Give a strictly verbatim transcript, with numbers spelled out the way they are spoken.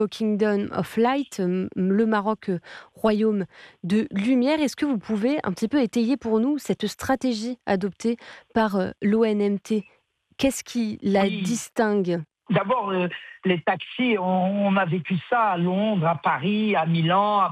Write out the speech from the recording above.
Kingdom of Light, hem, le Maroc, heu, royaume de lumière. Est-ce que vous pouvez un petit peu étayer pour nous cette stratégie adoptée par, heu, l'O N M T? Qu'est-ce qui la Oui, distingue? d'abord, heu, les taxis, on on a vécu ça à Londres, à Paris, à Milan,